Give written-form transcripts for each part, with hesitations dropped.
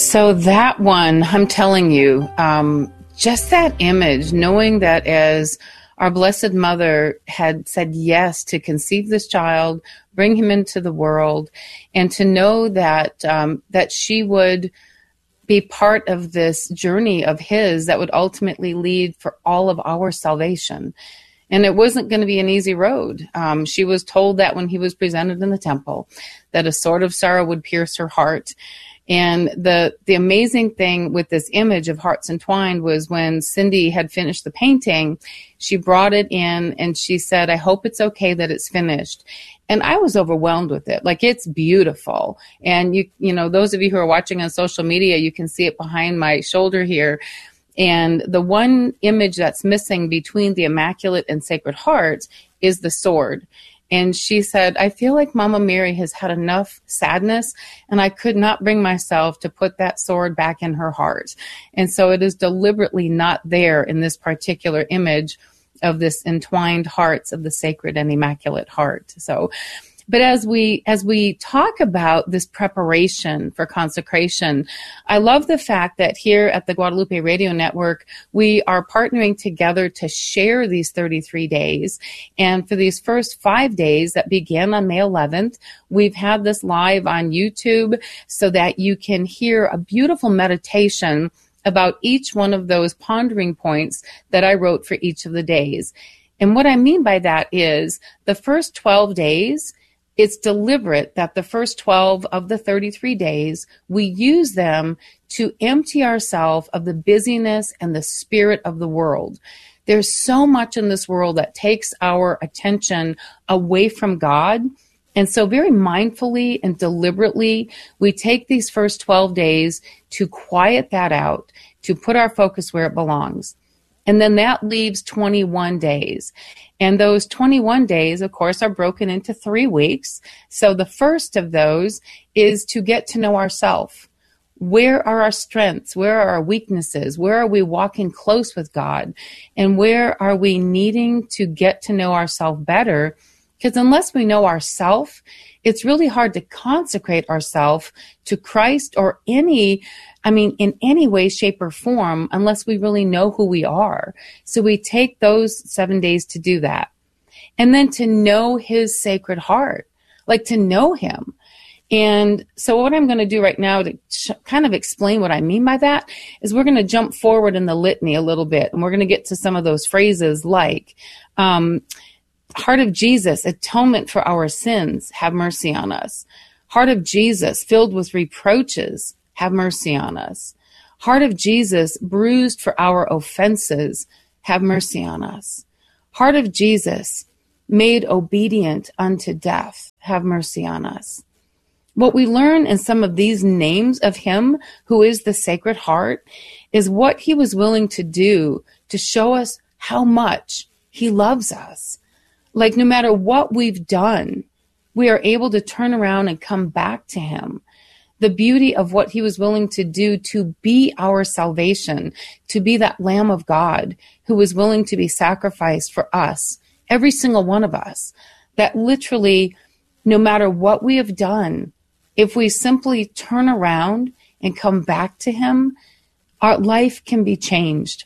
So that one, I'm telling you, just that image, knowing that as our Blessed Mother had said yes to conceive this child, bring him into the world, and to know that that she would be part of this journey of his that would ultimately lead for all of our salvation. And it wasn't going to be an easy road. She was told that when he was presented in the temple, that a sword of sorrow would pierce her heart. And the amazing thing with this image of hearts entwined was when Cindy had finished the painting, she brought it in and she said, I hope it's okay that it's finished. And I was overwhelmed with it. Like, it's beautiful. And you know, those of you who are watching on social media, you can see it behind my shoulder here. And the one image that's missing between the Immaculate and Sacred Heart is the sword. And she said, I feel like Mama Mary has had enough sadness, and I could not bring myself to put that sword back in her heart. And so it is deliberately not there in this particular image of this entwined hearts of the Sacred and Immaculate Heart. So, but as we talk about this preparation for consecration, I love the fact that here at the Guadalupe Radio Network, we are partnering together to share these 33 days. And for these first 5 days that begin on May 11th, we've had this live on YouTube so that you can hear a beautiful meditation about each one of those pondering points that I wrote for each of the days. And what I mean by that is the first 12 days, it's deliberate that the first 12 of the 33 days, we use them to empty ourselves of the busyness and the spirit of the world. There's so much in this world that takes our attention away from God. And so very mindfully and deliberately, we take these first 12 days to quiet that out, to put our focus where it belongs. And then that leaves 21 days. And those 21 days, of course, are broken into 3 weeks. So the first of those is to get to know ourselves. Where are our strengths? Where are our weaknesses? Where are we walking close with God? And where are we needing to get to know ourselves better? Because unless we know ourselves, it's really hard to consecrate ourselves to Christ or in any way, shape, or form, unless we really know who we are. So we take those 7 days to do that. And then to know his Sacred Heart, like to know him. And so what I'm going to do right now to kind of explain what I mean by that is we're going to jump forward in the litany a little bit, and we're going to get to some of those phrases like, Heart of Jesus, atonement for our sins, have mercy on us. Heart of Jesus, filled with reproaches, have mercy on us. Heart of Jesus, bruised for our offenses, have mercy on us. Heart of Jesus, made obedient unto death, have mercy on us. What we learn in some of these names of him who is the Sacred Heart is what he was willing to do to show us how much he loves us. Like no matter what we've done, we are able to turn around and come back to him. The beauty of what he was willing to do to be our salvation, to be that Lamb of God who was willing to be sacrificed for us, every single one of us, that literally, no matter what we have done, if we simply turn around and come back to him, our life can be changed.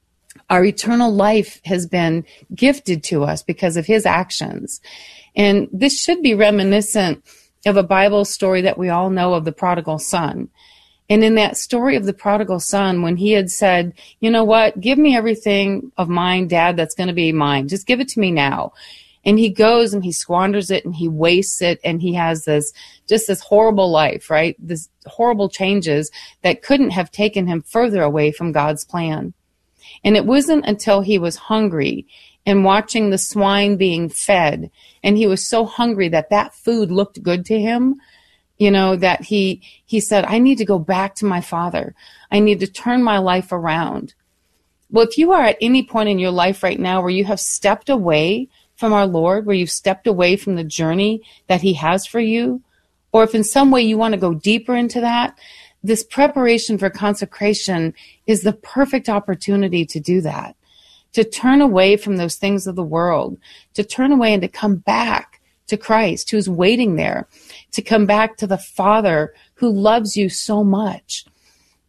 Our eternal life has been gifted to us because of his actions. And this should be reminiscent of a Bible story that we all know of the prodigal son. And in that story of the prodigal son, when he had said, you know what, give me everything of mine, Dad, that's going to be mine. Just give it to me now. And he goes and he squanders it and he wastes it, and he has this horrible life, right? This horrible changes that couldn't have taken him further away from God's plan. And it wasn't until he was hungry and watching the swine being fed, and he was so hungry that food looked good to him, you know, that he said, I need to go back to my Father. I need to turn my life around. Well, if you are at any point in your life right now where you have stepped away from our Lord, where you've stepped away from the journey that he has for you, or if in some way you want to go deeper into that, this preparation for consecration is the perfect opportunity to do that, to turn away from those things of the world, to turn away and to come back to Christ, who's waiting there, to come back to the Father who loves you so much.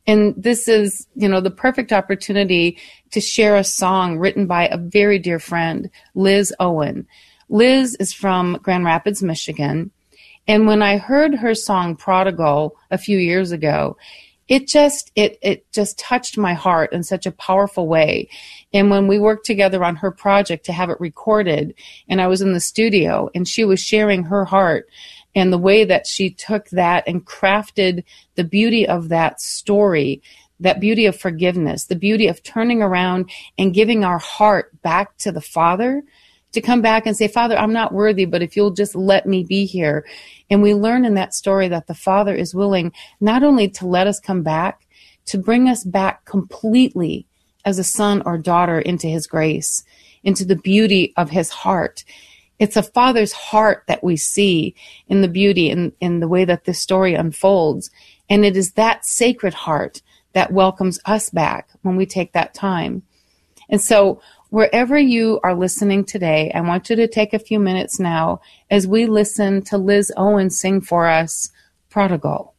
And this is, the perfect opportunity to share a song written by a very dear friend, Liz Owen. Liz is from Grand Rapids, Michigan. And when I heard her song Prodigal a few years ago, it just touched my heart in such a powerful way. And when we worked together on her project to have it recorded, and I was in the studio and she was sharing her heart and the way that she took that and crafted the beauty of that story, that beauty of forgiveness, the beauty of turning around and giving our heart back to the Father, to come back and say, Father, I'm not worthy, but if you'll just let me be here. And we learn in that story that the Father is willing not only to let us come back, to bring us back completely as a son or daughter into his grace, into the beauty of his heart. It's a Father's heart that we see in the beauty and in the way that this story unfolds. And it is that sacred heart that welcomes us back when we take that time. And so wherever you are listening today, I want you to take a few minutes now as we listen to Liz Owen sing for us, Prodigal.